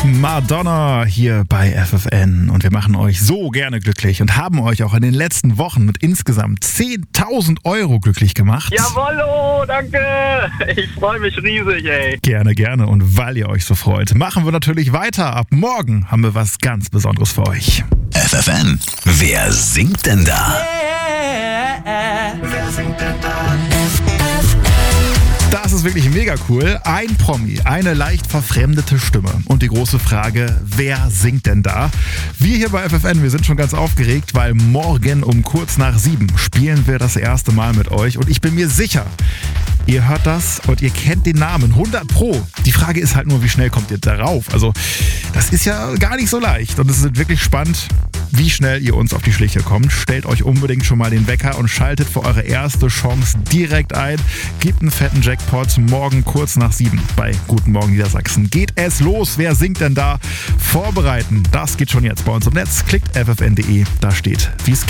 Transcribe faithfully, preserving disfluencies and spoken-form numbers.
Madonna hier bei F F N und wir machen euch so gerne glücklich und haben euch auch in den letzten Wochen mit insgesamt zehntausend Euro glücklich gemacht. Jawollo, danke! Ich freue mich riesig, ey. Gerne, gerne und weil ihr euch so freut, machen wir natürlich weiter. Ab morgen haben wir was ganz Besonderes für euch. F F N, wer singt denn da? Wer singt denn da? Das ist wirklich mega cool. Ein Promi, eine leicht verfremdete Stimme. Und die große Frage, wer singt denn da? Wir hier bei F F N, wir sind schon ganz aufgeregt, weil morgen um kurz nach sieben spielen wir das erste Mal mit euch. Und ich bin mir sicher, ihr hört das und ihr kennt den Namen. hundert Pro. Die Frage ist halt nur, wie schnell kommt ihr darauf? Also, das ist ja gar nicht so leicht. Und es ist wirklich spannend, wie schnell ihr uns auf die Schliche kommt. Stellt euch unbedingt schon mal den Wecker und schaltet für eure erste Chance direkt ein. Gebt einen fetten Jackpot morgen kurz nach sieben bei Guten Morgen Niedersachsen. Geht es los? Wer singt denn da? Vorbereiten. Das geht schon jetzt bei uns im Netz. Klickt f f n punkt d e. Da steht, wie es geht.